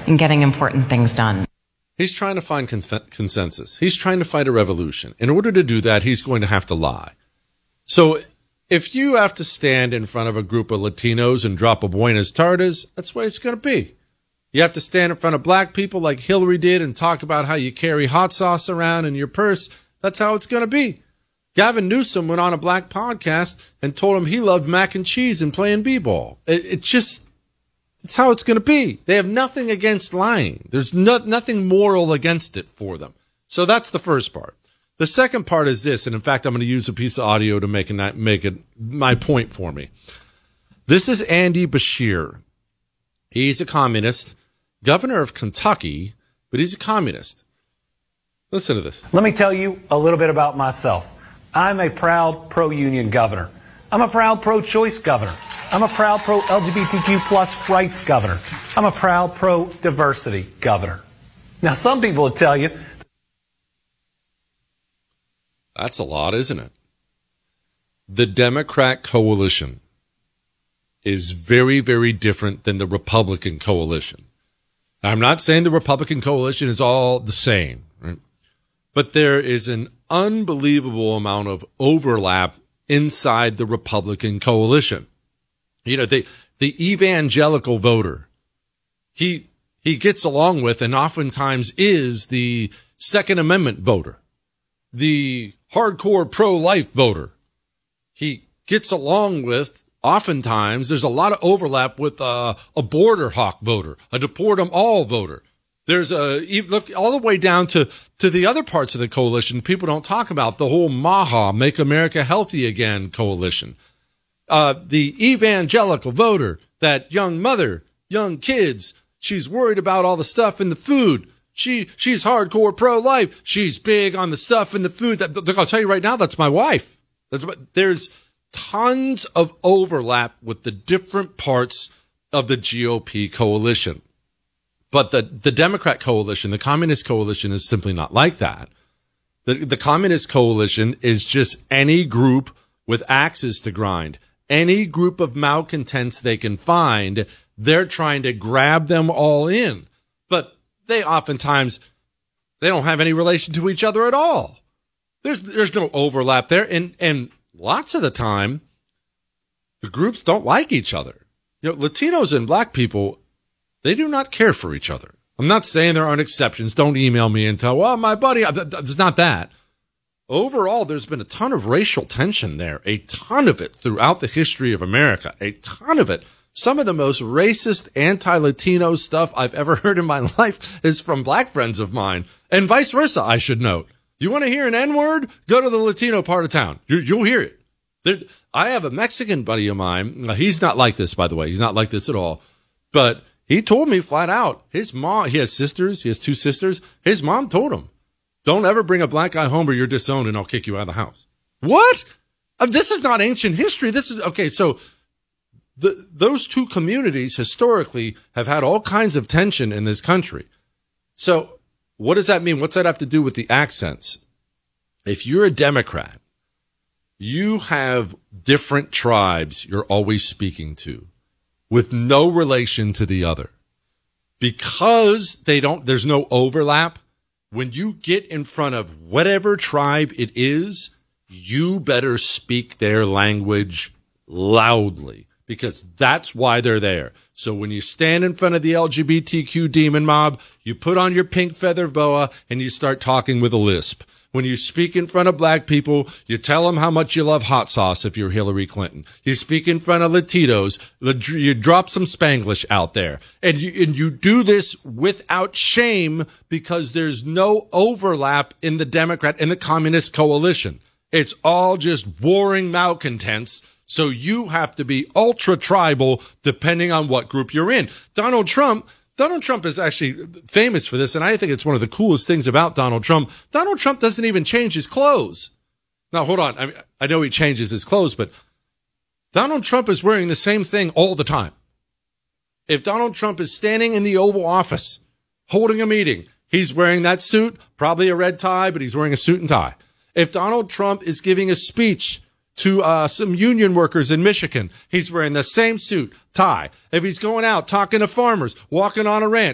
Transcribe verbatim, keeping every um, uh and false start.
in getting important things done. He's trying to find conf- consensus. He's trying to fight a revolution. In order to do that, he's going to have to lie. So if you have to stand in front of a group of Latinos and drop a Buenas Tardes, that's the way it's going to be. You have to stand in front of black people like Hillary did and talk about how you carry hot sauce around in your purse. That's how it's going to be. Gavin Newsom went on a black podcast and told him he loved mac and cheese and playing b-ball. It, it just, it's how it's going to be. They have nothing against lying. There's no, nothing moral against it for them. So that's the first part. The second part is this, and in fact, I'm going to use a piece of audio to make it, make it my point for me. This is Andy Beshear. He's a communist, governor of Kentucky, but he's a communist. Listen to this. Let me tell you a little bit about myself. I'm a proud pro-union governor. I'm a proud pro-choice governor. I'm a proud pro-L G B T Q plus rights governor. I'm a proud pro-diversity governor. Now, some people will tell you. That's a lot, isn't it? The Democrat coalition is very, very different than the Republican coalition. Now, I'm not saying the Republican coalition is all the same, right? But there is an unbelievable amount of overlap inside the Republican coalition. You know, the the evangelical voter, he he gets along with and oftentimes is the Second Amendment voter, the hardcore pro-life voter. He gets along with, oftentimes, there's a lot of overlap with uh, a border hawk voter, a deport 'em all voter. There's a, look all the way down to, to the other parts of the coalition people don't talk about, the whole MAHA, Make America Healthy Again coalition. Uh, the evangelical voter, that young mother, young kids, she's worried about all the stuff in the food. She, she's hardcore pro-life. She's big on the stuff in the food. That, look, I'll tell you right now, that's my wife. That's what, there's tons of overlap with the different parts of the G O P coalition. But the, the Democrat coalition, the Communist coalition is simply not like that. The, the Communist coalition is just any group with axes to grind. Any group of malcontents they can find, they're trying to grab them all in. But they oftentimes, they don't have any relation to each other at all. There's, there's no overlap there. And, and lots of the time, the groups don't like each other. You know, Latinos and black people, they do not care for each other. I'm not saying there aren't exceptions. Don't email me and tell, well, my buddy, it's not that. Overall, there's been a ton of racial tension there, a ton of it throughout the history of America, a ton of it. Some of the most racist, anti-Latino stuff I've ever heard in my life is from black friends of mine, and vice versa, I should note. You want to hear an N-word? Go to the Latino part of town. You, you'll hear it. There, I have a Mexican buddy of mine. He's not like this, by the way. He's not like this at all. But he told me flat out, his mom, he has sisters, he has two sisters. His mom told him, don't ever bring a black guy home or you're disowned and I'll kick you out of the house. What? Uh, this is not ancient history. This is, okay, so the, those two communities historically have had all kinds of tension in this country. So what does that mean? What's that have to do with the accents? If you're a Democrat, you have different tribes you're always speaking to with no relation to the other. Because they don't, there's no overlap. When you get in front of whatever tribe it is, you better speak their language loudly because that's why they're there. So when you stand in front of the L G B T Q demon mob, you put on your pink feather boa and you start talking with a lisp. When you speak in front of black people, you tell them how much you love hot sauce if you're Hillary Clinton. You speak in front of Latinos, you drop some Spanglish out there. And you, and you do this without shame because there's no overlap in the Democrat and the Communist coalition. It's all just warring malcontents. So you have to be ultra tribal depending on what group you're in. Donald Trump Donald Trump is actually famous for this, and I think it's one of the coolest things about Donald Trump. Donald Trump doesn't even change his clothes. Now, hold on. I mean, I know he changes his clothes, but Donald Trump is wearing the same thing all the time. If Donald Trump is standing in the Oval Office holding a meeting, he's wearing that suit, probably a red tie, but he's wearing a suit and tie. If Donald Trump is giving a speech to uh, some union workers in Michigan, he's wearing the same suit, tie. If he's going out talking to farmers, walking on a ranch,